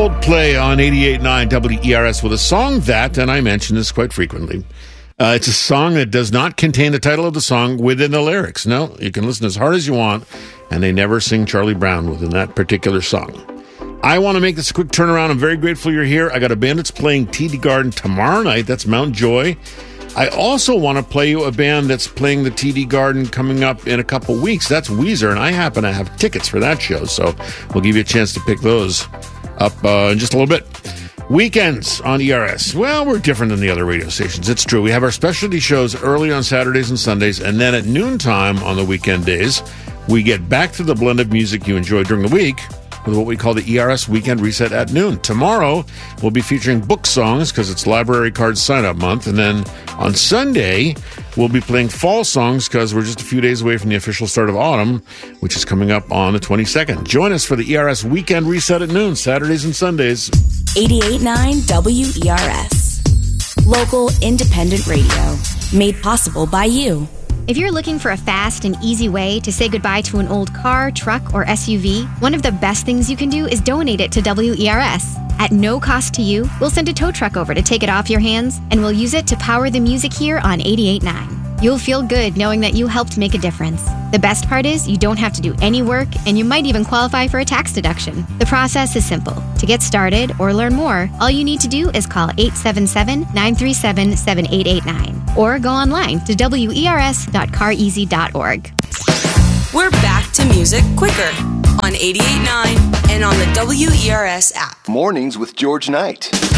Coldplay on 88.9 WERS with a song that, and I mention this quite frequently, it's a song that does not contain the title of the song within the lyrics. No, you can listen as hard as you want, and they never sing Charlie Brown within that particular song. I want to make this a quick turnaround. I'm very grateful you're here. I got a band that's playing TD Garden tomorrow night. That's Mount Joy. I also want to play you a band that's playing the TD Garden coming up in a couple weeks. That's Weezer, and I happen to have tickets for that show, so we'll give you a chance to pick those up in just a little bit. Weekends on ERS. Well, we're different than the other radio stations. It's true. We have our specialty shows early on Saturdays and Sundays, and then at noontime on the weekend days, we get back to the blend of music you enjoy during the week with what we call the ERS Weekend Reset at noon. Tomorrow, we'll be featuring book songs because it's Library Card Sign-Up Month. And then on Sunday, we'll be playing fall songs because we're just a few days away from the official start of autumn, which is coming up on the 22nd. Join us for the ERS Weekend Reset at noon, Saturdays and Sundays. 88.9 WERS. Local independent radio. Made possible by you. If you're looking for a fast and easy way to say goodbye to an old car, truck, or SUV, one of the best things you can do is donate it to WERS. At no cost to you, we'll send a tow truck over to take it off your hands, and we'll use it to power the music here on 88.9. You'll feel good knowing that you helped make a difference. The best part is you don't have to do any work, and you might even qualify for a tax deduction. The process is simple. To get started or learn more, all you need to do is call 877-937-7889 or go online to wers.careasy.org. We're back to music quicker on 88.9 and on the WERS app. Mornings with George Knight.